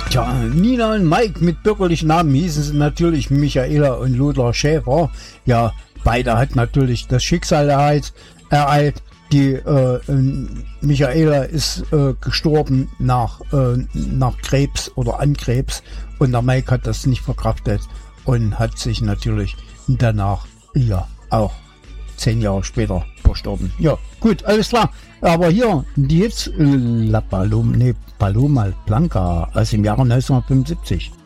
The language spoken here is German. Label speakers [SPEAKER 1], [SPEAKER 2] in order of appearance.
[SPEAKER 1] Tja, Nina und Mike mit bürgerlichen Namen hießen sie natürlich Michaela und Lothar Schäfer. Ja, beide hat natürlich das Schicksal ereilt. Die Michaela ist gestorben nach Krebs oder an Krebs und der Mike hat das nicht verkraftet und hat sich natürlich danach ja auch 10 Jahre später verstorben. Ja, gut, alles klar. Aber hier, die jetzt Paloma Blanca aus dem Jahre 1975.